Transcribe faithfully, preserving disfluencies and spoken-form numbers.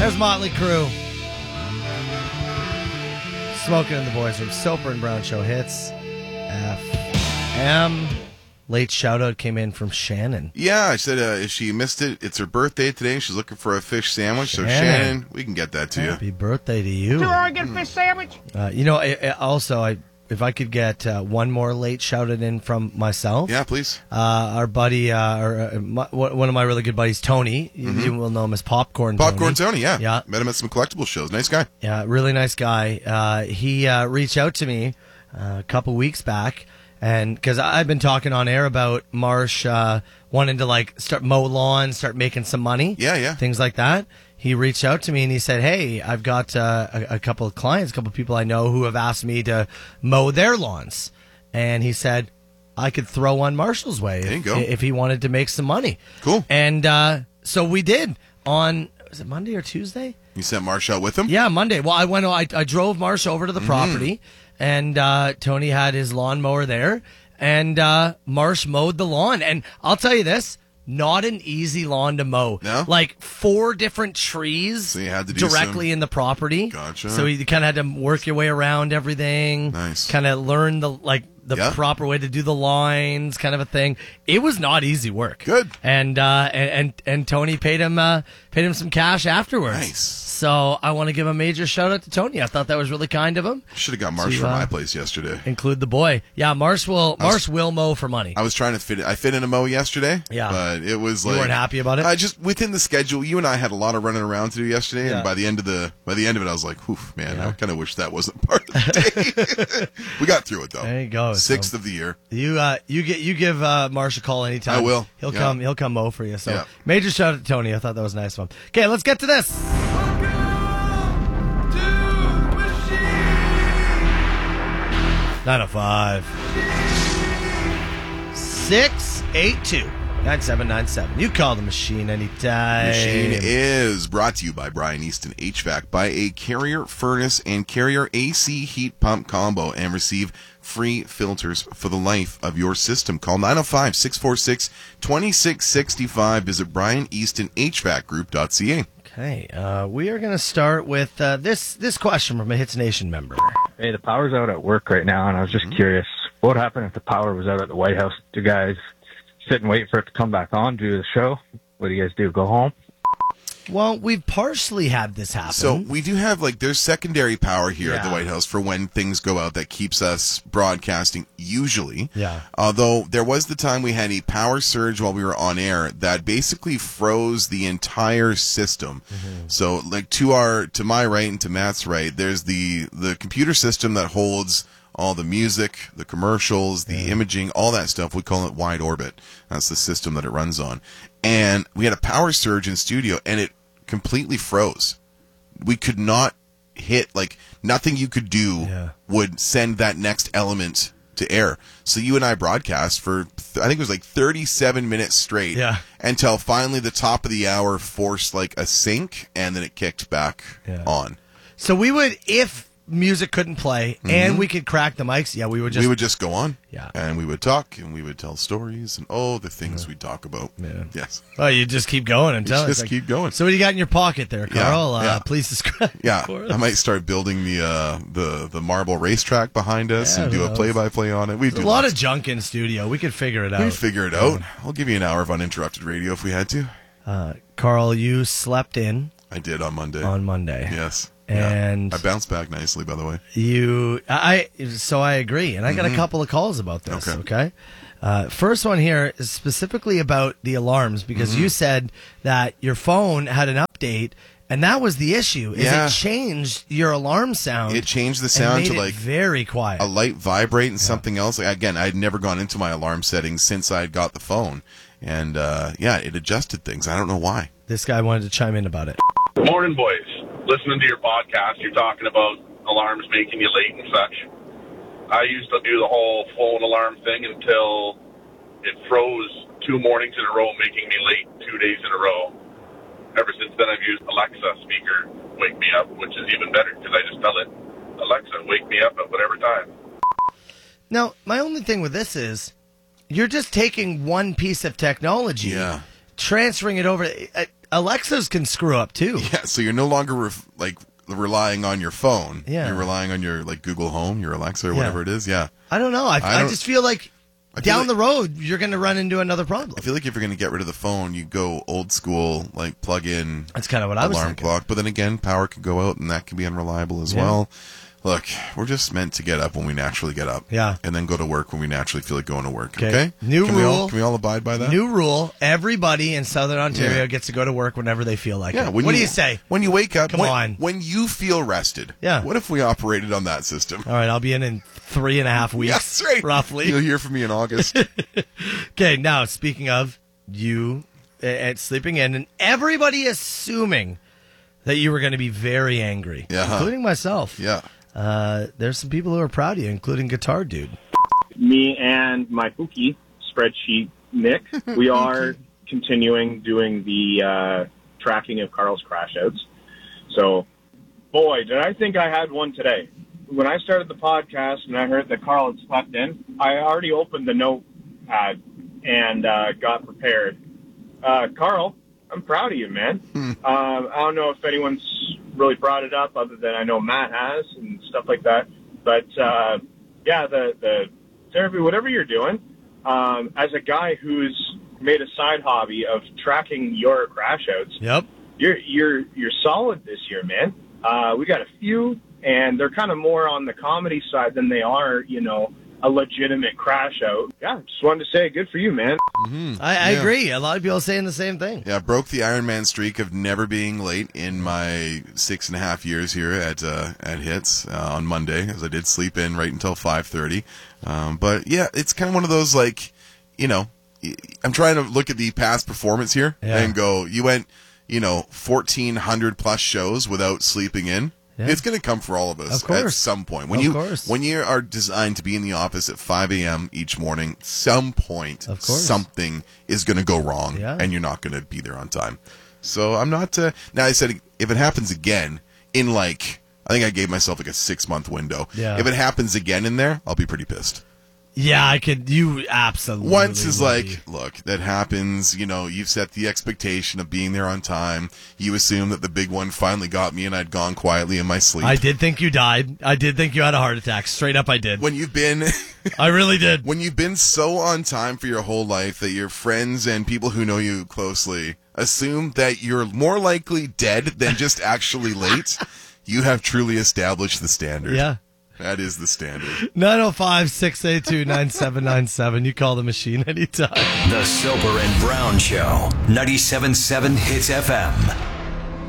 There's Motley Crue. Smoking in the boys' room. Soper and Brown Show hits. F M. Late shout out came in from Shannon. Yeah, I said uh, if she missed it, it's her birthday today. She's looking for a fish sandwich. Shannon. So Shannon, we can get that to you. Happy birthday to you. Do I get a fish sandwich? Uh, you know, I, I also, I, if I could get uh, one more late shouted in from myself. Yeah, please. Uh, our buddy, uh, or, uh, my, one of my really good buddies, Tony. Mm-hmm. You will know him as Popcorn Popcorn Tony. Tony, yeah. Yeah. Met him at some collectible shows. Nice guy. Yeah, really nice guy. Uh, he uh, reached out to me uh, a couple weeks back. And because I've been talking on air about Marsh uh, wanting to like start mow lawns, start making some money, Yeah, yeah. things like that. He reached out to me and he said, "Hey, I've got uh, a, a couple of clients, a couple of people I know who have asked me to mow their lawns." And he said, "I could throw one Marshall's way There you if, go. if he wanted to make some money." Cool. And uh, so we did on was it Monday or Tuesday? You sent Marsh out with him? Yeah, Monday. Well, I went. I, I drove Marsh over to the Mm-hmm. property, and uh, Tony had his lawnmower there, and uh, Marsh mowed the lawn. And I'll tell you this: not an easy lawn to mow. No? Like four different trees So you had to do directly some- in the property. Gotcha. So you kind of had to work your way around everything. Nice. Kind of learn the like the Yeah. proper way to do the lines, kind of a thing. It was not easy work. Good. And uh, and, and and Tony paid him uh, paid him some cash afterwards. Nice. So I want to give a major shout out to Tony. I thought that was really kind of him. Should have got Marsh To, from uh, my place yesterday. Include the boy. Yeah, Marsh will I was- Marsh will mow for money. I was trying to fit it. I fit in a mow yesterday. Yeah. But it was You like weren't happy about it? I just within the schedule. You and I had a lot of running around to do yesterday, Yeah. and by the end of the by the end of it, I was like, "Oof, man! Yeah. I kind of wish that wasn't part of the day." We got through it though. There you go. Sixth So of the year. you uh you get you give uh, Marsh a call anytime. I will. He'll Yeah. come he'll come mow for you. So Yeah. major shout out to Tony. I thought that was nice of him. Okay, let's get to this. nine oh five six eight two nine seven nine seven. You call the machine anytime. Machine is brought to you by Brian Easton H V A C. Buy a Carrier furnace and Carrier A C heat pump combo and receive free filters for the life of your system. Call nine oh five, six four six, two six six five. Visit brian easton h v a c group dot c a. Okay, uh, we are going to start with uh, this this question from a Hits Nation member. Hey, the power's out at work right now, and I was just curious, what would happen if the power was out at the White House? Do you guys sit and wait for it to come back on, do the show? What do you guys do, go home? Well, we've partially had this happen. So we do have, like, there's secondary power here at the Yeah. White House for when things go out that keeps us broadcasting, usually. Yeah. Although there was the time we had a power surge while we were on air that basically froze the entire system. Mm-hmm. So, like, to our, to my right and to Matt's right, there's the, the computer system that holds all the music, the commercials, the imaging, all that stuff. We call it Wide Orbit. That's the system that it runs on. And we had a power surge in studio, and it completely froze. We could not hit, like, nothing you could do Yeah. would send that next element to air. So you and I broadcast for, th- I think it was like thirty-seven minutes straight. Yeah. Until finally the top of the hour forced, like, a sync, and then it kicked back Yeah. on. So we would, if music couldn't play and we could crack the mics, yeah, we would just... we would just go on. Yeah. And we would talk, and we would tell stories, and oh, the things we talk about. Yeah. Yes. Oh, you just keep going until just it's like- keep going. So what do you got in your pocket there, Yeah, Carl? Uh, yeah. Please describe Yeah, for us. I might start building the uh, the the marble racetrack behind us Yeah, and do who a knows? play by play on it. We There's do a lot lots. of junk in studio. We could figure it out. We'd figure it out. I'll give you an hour of uninterrupted radio if we had to. Uh, Carl, you slept in I did on Monday. on Monday. Yes. And- yeah. I bounced back nicely, by the way. You, I, so I agree, and I got a couple of calls about this. Okay. Okay, uh, first one here is specifically about the alarms because you said that your phone had an update, and that was the issue. Is Yeah. it changed your alarm sound? It changed the and sound made to it like very quiet. a light vibrate and something else. Like, again, I'd never gone into my alarm settings since I got the phone, and uh, yeah, it adjusted things. I don't know why. This guy wanted to chime in about it. Morning, boys. Listening to your podcast, you're talking about alarms making you late and such. I used to do the whole phone alarm thing until it froze two mornings in a row, making me late two days in a row. Ever since then, I've used Alexa speaker, wake me up, which is even better because I just tell it, Alexa, wake me up at whatever time. Now, my only thing with this is you're just taking one piece of technology, Yeah. transferring it over. Uh, Alexas can screw up too. Yeah, so you're no longer ref- like relying on your phone. Yeah. You're relying on your like Google Home, your Alexa, or Yeah. whatever it is. Yeah. I don't know. I, I I, don't- just feel like I feel down like- the road you're going to run into another problem. I feel like if you're going to get rid of the phone, you go old school, like plug in That's kind of what I was alarm thinking. clock. But then again, power could go out, and that can be unreliable as Yeah. well. Look, we're just meant to get up when we naturally get up. Yeah. And then go to work when we naturally feel like going to work. 'Kay. Okay. New can We all, rule. can we all abide by that? New rule: everybody in Southern Ontario Yeah. gets to go to work whenever they feel like Yeah. it. When What you, do you say? When you wake up, Come when, on. when you feel rested. Yeah. What if we operated on that system? All right, I'll be in in three and a half weeks. That's right. Roughly. You'll hear from me in August. Okay, now speaking of you uh, at sleeping in, and everybody assuming that you were going to be very angry, Yeah. including myself. Yeah. Uh, there's some people who are proud of you, including Guitar Dude. Me and my Pookie spreadsheet, Nick, we are continuing doing the uh, tracking of Carl's crash outs. So, boy, did I think I had one today. When I started the podcast and I heard that Carl had slept in, I already opened the notepad and uh, got prepared. Uh, Carl, I'm proud of you, man. Um, I don't know if anyone's really brought it up other than I know Matt has and stuff like that. But, uh, yeah, the, the therapy, whatever you're doing, um, as a guy who's made a side hobby of tracking your crash outs, Yep. you're, you're, you're solid this year, man. Uh, we got a few, and they're kind of more on the comedy side than they are, you know, a legitimate crash out. Yeah, just wanted to say good for you, man. I, I Yeah. agree. A lot of people are saying the same thing. Yeah, broke the Iron Man streak of never being late in my six and a half years here at uh, at Hits uh, on Monday, as I did sleep in right until five thirty. Um, but yeah, it's kind of one of those like, you know, I'm trying to look at the past performance here Yeah. and go, you went, you know, fourteen hundred plus shows without sleeping in. Yeah. It's going to come for all of us Of course. at some point. When Of you course. when you are designed to be in the office at five a.m. each morning, some point, Of course. something is going to go wrong, Yeah. and you're not going to be there on time. So I'm not. Uh, now I said if it happens again in like, I think I gave myself like a six month window. Yeah. If it happens again in there, I'll be pretty pissed. Yeah, I could. You absolutely. Once is would like, be. look, that happens. You know, you've set the expectation of being there on time. You assume that the big one finally got me, and I'd gone quietly in my sleep. I did think you died. I did think you had a heart attack. Straight up, I did. When you've been. I really did. When you've been so on time for your whole life that your friends and people who know you closely assume that you're more likely dead than just actually late, you have truly established the standard. Yeah. That is the standard. nine oh five, six eight two, nine seven nine seven. You call the machine anytime. The Soper and Brown Show, ninety-seven point seven Hits F M.